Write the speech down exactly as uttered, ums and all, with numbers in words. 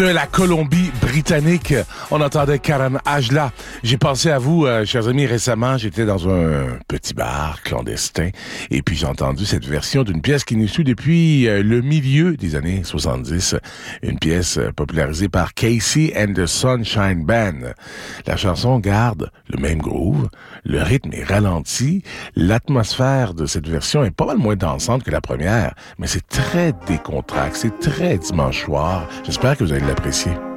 de la Colombie-Britannique. On entendait Karan Ajla. J'ai pensé à vous, euh, chers amis, récemment. J'étais dans un petit bar clandestin et puis j'ai entendu cette version d'une pièce qui n'est issue depuis euh, le milieu des années soixante-dix. Une pièce euh, popularisée par Casey and the Sunshine Band. La chanson garde le même groove, le rythme est ralenti, l'atmosphère de cette version est pas mal moins dansante que la première, mais c'est très décontracté, c'est très dimanche soir. J'espère que vous allez l'apprécier.